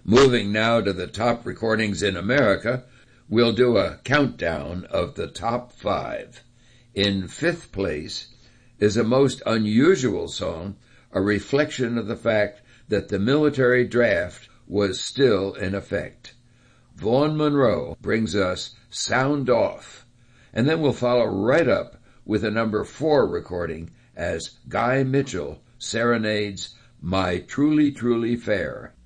Moving now to the top recordings in America, we'll do a countdown of the top 5. In 5th place is a most unusual song, a reflection of the fact that the military draft was still in effect. Vaughn Monroe brings us Sound Off, and then we'll follow right up with a number 4 recording as Guy Mitchell serenades My Truly Truly Fair.